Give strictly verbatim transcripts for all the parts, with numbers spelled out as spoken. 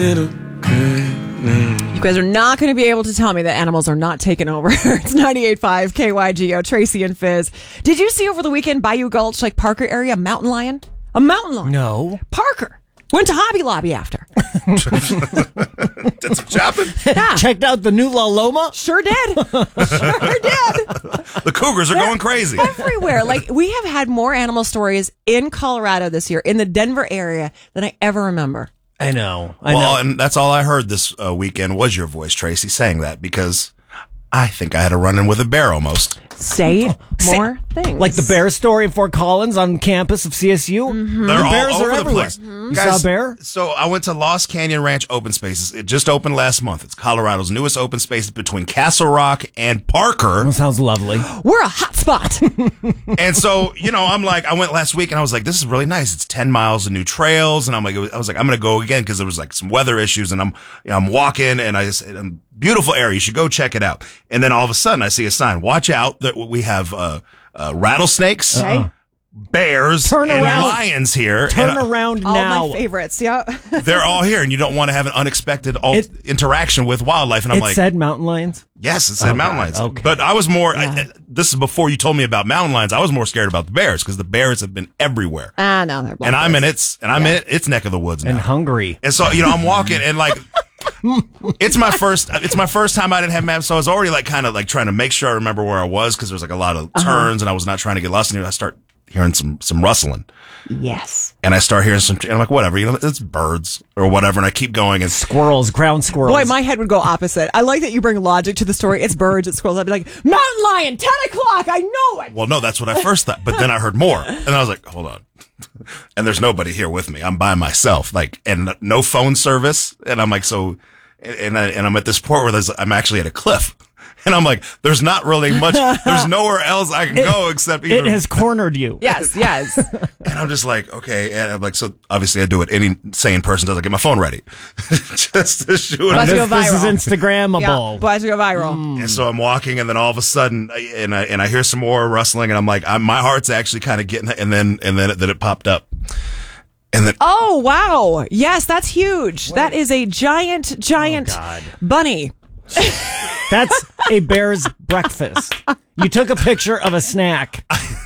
You guys are not going to be able to tell me that animals are not taking over. It's ninety-eight point five K Y G O, Tracy and Fizz. Did you see over the weekend, Bayou Gulch, like Parker area, a mountain lion? A mountain lion. No. Parker. Went to Hobby Lobby after. Did some shopping? Yeah. Checked out the new La Loma? Sure did. Sure did. The cougars are They're going crazy. everywhere. Like, we have had more animal stories in Colorado this year, in the Denver area, than I ever remember. I know. I well, know. and that's all I heard this uh, weekend was your voice, Tracy, saying that because I think I had a run-in with a bear almost. Say more things. Like the bear story in Fort Collins on campus of C S U? Mm-hmm. They're The all bears over are the everywhere. place. Mm-hmm. You Guys, saw a bear? So I went to Lost Canyon Ranch Open Spaces. It just opened last month. It's Colorado's newest open space between Castle Rock and Parker. That sounds lovely. We're a hot spot. And so, you know, I'm like, I went last week and I was like, this is really nice. It's ten miles of new trails. And I'm like, I was like, I'm going to go again because there was like some weather issues and I'm, you know, I'm walking and I just, and beautiful area. You should go check it out. And then all of a sudden I see a sign, watch out that we have, uh, uh, rattlesnakes, Okay. bears, Turn and around. lions here. Turn And, uh, around All now. my favorites. Yeah. they're all here and you don't want to have an unexpected al- It- interaction with wildlife. And I'm It like, said mountain lions? yes, it said Oh, mountain God. lions. Okay. But I was more, I, this is before you told me about mountain lions. I was more scared about the bears because the bears have been everywhere. Ah, no, they're And I'm in its, and I'm in it, its neck of the woods now. And hungry. And so, you know, I'm walking and like, it's my first, it's my first time I didn't have maps. So I was already like kind of like trying to make sure I remember where I was because there was like a lot of turns and I was not trying to get lost. And I start hearing some, some rustling Yes. and I start hearing some, and I'm like, whatever, you know, it's birds or whatever. And I keep going and Squirrels, ground squirrels. Boy, my head would go opposite. I like that you bring logic to the story. It's birds, it's squirrels. I'd be like, mountain lion, ten o'clock. I know it. well, no, that's what I first thought. But then I heard more and I was like, hold on. And there's nobody here with me. I'm by myself, like, and no phone service. And I'm like, so, and I, and I'm at this point where there's, I'm actually at a cliff. And I'm like, there's not really much, there's nowhere else I can go except either. It has cornered you. Yes, yes. And I'm just like, okay. And I'm like, so obviously I do what any sane person does. I get my phone ready just to shoot About to it. go This, this is viral. Instagrammable. Yeah, about to go viral. And so I'm walking and then all of a sudden, I- and I, and I hear some more rustling and I'm like, I'm, my heart's actually kind of getting, and then, and then, it, then it popped up. And then, Oh, wow. Yes, that's huge. That is a giant, giant Oh, God. bunny. That's a bear's breakfast. You took a picture of a snack.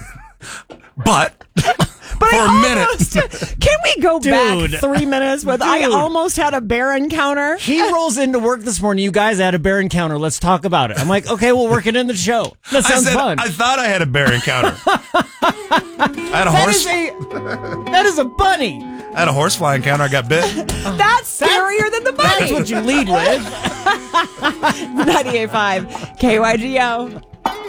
but But for I a minute. almost, can we go Dude. back three minutes with I Dude. almost had a bear encounter? He rolls into work this morning. You guys had a bear encounter. Let's talk about it. I'm like, okay, we'll work it in the show. That I sounds said, fun. I thought I had a bear encounter. I had a That horse. is a that is a bunny. I had a horsefly encounter. I got bit. That's scarier than the bunny. That's what you lead with. ninety-eight point five K Y G O.